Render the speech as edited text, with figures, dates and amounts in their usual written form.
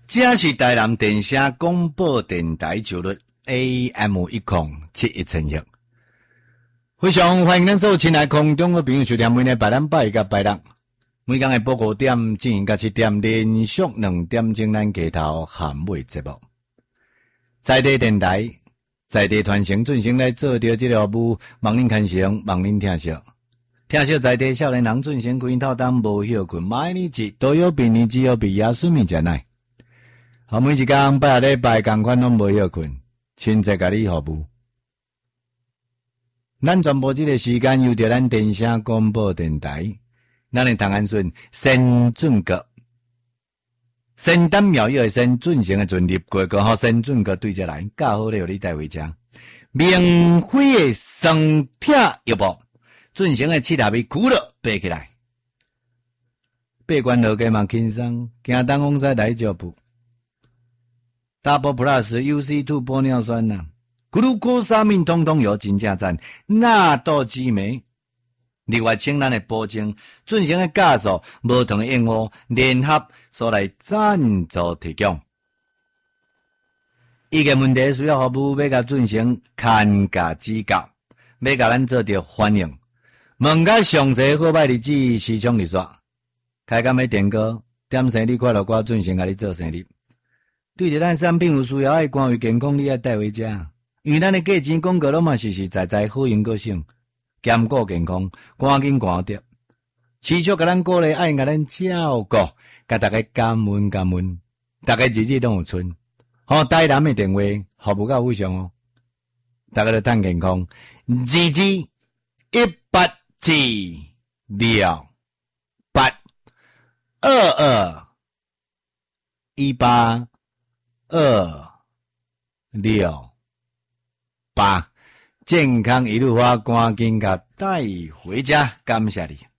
这是台南电声广播电台九律 AM1071千赫，非常欢迎咱所有亲爱空中的朋友收听每日拜咱拜甲拜六，每天的报5点进行到7点，连续2点钟咱街头含尾节目，在地电台。在地传承准成来做着这个服务，望恁看成，望恁听惜。听惜在地少年人准成规套当无休困，每日一都有病，你只有比亚睡眠真耐。好，每一天拜下礼拜同款拢无休困，亲自甲你服务。咱全部这个时间由着咱电声广播电台，咱的唐安顺先准阁。仙丹妙药的仙，准成的准入过个好仙准个对着来，较好了你带回家。明辉的生铁药包，准成的七大味苦了背起来。背关落个嘛轻松，行东风西来脚步。Double Plus UC2 玻尿酸呐，咕噜咕沙命通通有真正赞，纳豆激酶。另外，请咱的保证准成的加速无同的用户联合所来赞助提供。伊个问题需要服务，要甲准成看价指教，要甲咱做着反应。问较详细好歹日子市场日线，开工要电歌，点生日快乐歌准成甲你做生日。对着咱产品有需要爱关于健康，你爱带回家，因为咱的价钱广告拢嘛实实在在好用个性。兼顾健康，赶紧赶着。持续甲咱鼓励，爱甲咱照顾，甲大家感恩感恩，大家日日拢有春。好，台南的电话服务较非常哦，大家都趁健康。2218282268，健康一路发，赶紧甲带回家，感谢你。